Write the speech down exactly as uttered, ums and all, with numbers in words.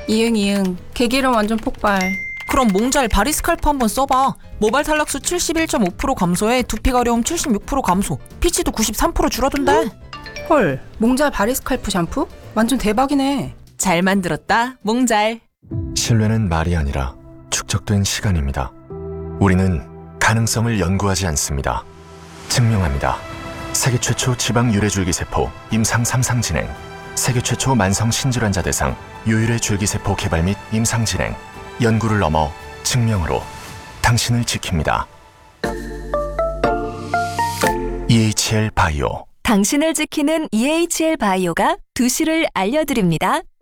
이응 이응. 개기름 완전 폭발. 그럼 몽잘 바리스칼프 한번 써봐. 모발 탈락수 칠십일 점 오 퍼센트 감소에 두피 가려움 칠십육 퍼센트 감소, 피치도 구십삼 퍼센트 줄어든대. 헐, 몽잘 바리스칼프 샴푸? 완전 대박이네. 잘 만들었다, 몽잘. 신뢰는 말이 아니라 축적된 시간입니다. 우리는 가능성을 연구하지 않습니다. 증명합니다. 세계 최초 지방 유래줄기세포 임상 삼 상 진행, 세계 최초 만성 신질환자 대상 유일의 줄기세포 개발 및 임상 진행, 연구를 넘어 증명으로 당신을 지킵니다. 이에이치엘 바이오. 당신을 지키는 이에이치엘 바이오가 두 시를 알려드립니다.